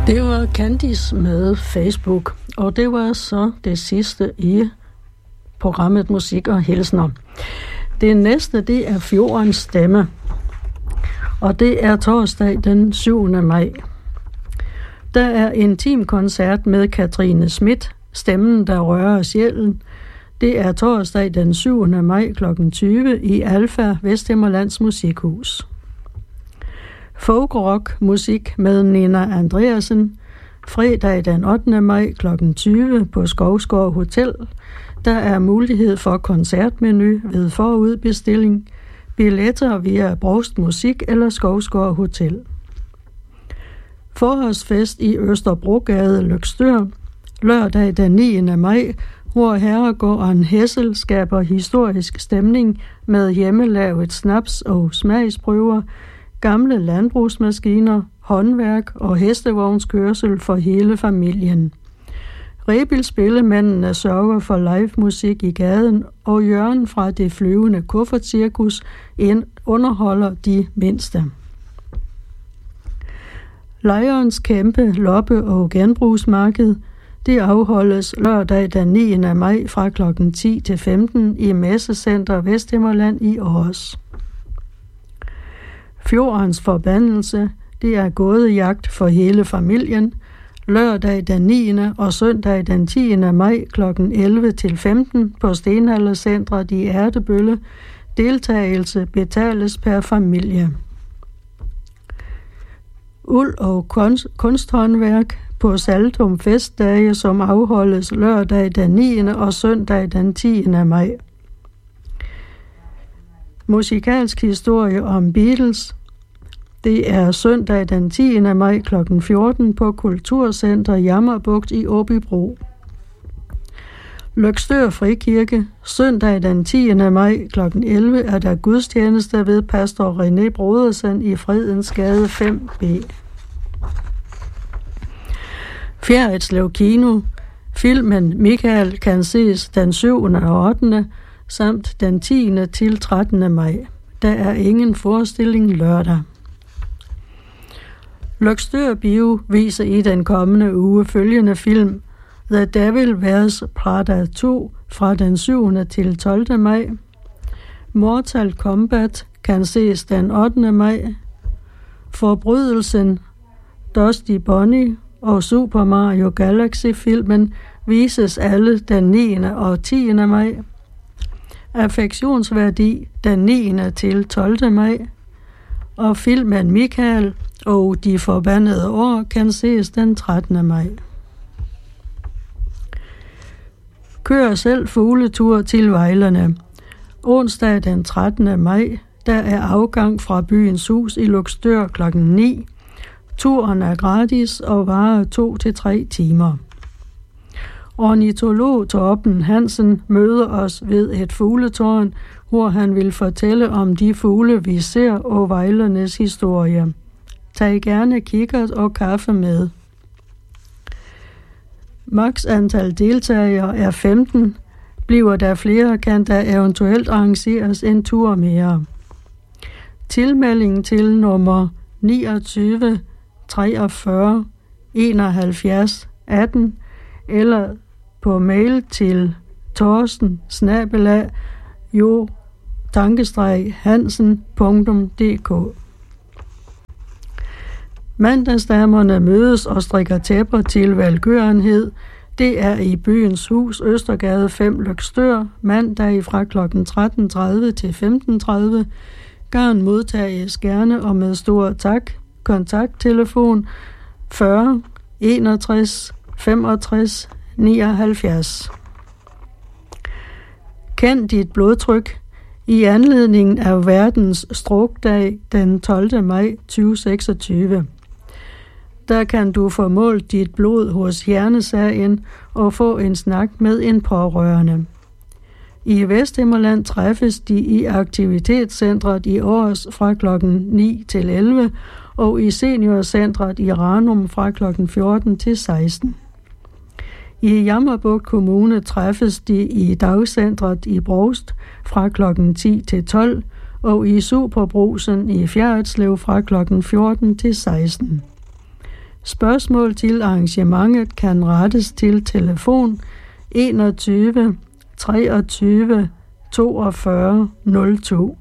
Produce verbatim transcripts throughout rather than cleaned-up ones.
Det var Candice med Facebook, og det var så det sidste i programmet Musik og Hilsner. Det næste, det er Fjordens Stemme, og det er torsdag den syvende maj. Der er en intimkoncert med Katrine Schmidt, Stemmen, der rører sjælen. Det er torsdag den syvende maj klokken tyve i Alfa, Vesthimmerlands Musikhus. Folkrock musik med Nina Andreasen, fredag den ottende maj klokken tyve på Skovsgård Hotel. Der er mulighed for koncertmenu ved forudbestilling, billetter via Brost Musik eller Skovsgård Hotel. Forårsfest i Østerbrogade, Løgstør, lørdag den niende maj, hvor herregården Hessel skaber historisk stemning med hjemmelavet snaps og smagsprøver, gamle landbrugsmaskiner, håndværk og hestevognskørsel for hele familien. Rebild Spillemændene sørger for live musik i gaden, og Jørgen fra det flyvende kuffertcirkus underholder de mindste. Lejrens kæmpe loppe- og genbrugsmarked, det afholdes lørdag den niende maj fra klokken ti til femten i Messecenter Vesthimmerland i Aarhus. Fjordens Forbandelse, det er gådejagt for hele familien, lørdag den niende og søndag den tiende maj klokken elleve til femten på Stenaldercentret i Ærtebølle. Deltagelse betales per familie. Uld- og kunst- kunsthåndværk på Saltum Festdage, som afholdes lørdag den niende og søndag den tiende maj. Musikalsk historie om Beatles. Det er søndag den tiende maj klokken fjorten på Kulturcenter Jammerbugt i Åbybro. Løgstør Frikirke. Søndag den tiende maj klokken elleve er der gudstjeneste ved pastor René Brodersen i Fredensgade fem B. Fjerritslev Kino. Filmen Michael kan ses den syvende og ottende samt den tiende til trettende maj. Der er ingen forestilling lørdag. Løgstør Bio viser i den kommende uge følgende film The Devil Wears Prada to fra den syvende til tolvte maj. Mortal Kombat kan ses den ottende maj. Forbrydelsen, Dusty Bunny og Super Mario Galaxy-filmen vises alle den niende og tiende maj. Affektionsværdi den niende til tolvte maj. Og filmen Michael og de forbandede år kan ses den trettende maj. Kør selv fugletur til Vejlerne. Onsdag den trettende maj, der er afgang fra Byens Hus i Løgstør klokken ni. Turen er gratis og varer to til tre timer. Ornitolog Torben Hansen møder os ved et fugletårn, hvor han vil fortælle om de fugle, vi ser, og Vejlernes historie. Tag gerne kikkert og kaffe med. Max antal deltagere er femten. Bliver der flere, kan der eventuelt arrangeres en tur mere. Tilmelding til nummer niogtyve treogfyrre enoghalvfjerds atten eller på mail til torsten snabel-a jo hansen punktum d k. Mandagsdamerne mødes og strikker tæpper til velgørenhed. Det er i Byens Hus, Østergade fem, Løgstør, mandag fra klokken tretten tredive til femten tredive. Garn modtages gerne og med stor tak. Kontakttelefon fyrre enogtres femogtres nioghalvfjerds. Kend dit blodtryk. I anledningen af verdens strokdag den tolvte maj tyve seksogtyve. Der kan du få målt dit blod hos Hjernesagen og få en snak med en pårørende. I Vesthimmerland træffes de i aktivitetscentret i Aarhus fra klokken ni til elleve og i seniorcentret i Ranum fra klokken fjorten til seksten. I Jammerbugt Kommune træffes de i dagcentret i Brost fra klokken ti til tolv og i Superbrugsen i Fjerritslev fra klokken fjorten til seksten. Spørgsmål til arrangementet kan rettes til telefon enogtyve treogtyve toogfyrre nul to.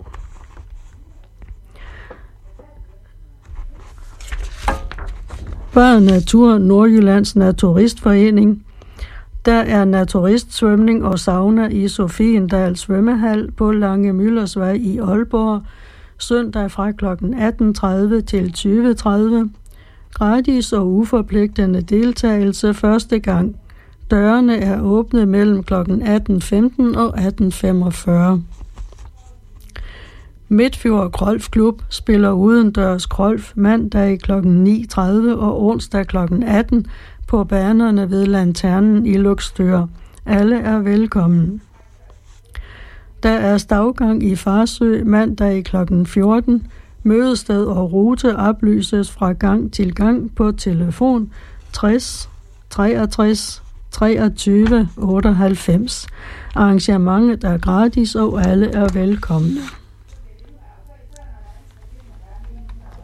Bad Natur Nordjyllands Naturistforening. Der er naturistsvømning og sauna i Sofiendal Svømmehal på Lange Møllersvej i Aalborg, søndag fra klokken atten tredive til tyve tredive. Gratis og uforpligtende deltagelse første gang. Dørene er åbne mellem klokken atten femten og atten femogfyrre. Midtfjord Golfklub spiller udendørs golf mandag klokken ni tredive og onsdag klokken atten på banerne ved Lanternen i Løgstør. Alle er velkommen. Der er stavgang i Farsø mandag klokken fjorten. Mødested og rute oplyses fra gang til gang på telefon tres treogtres treogtyve otteoghalvfems. Arrangementet er gratis, og alle er velkomne.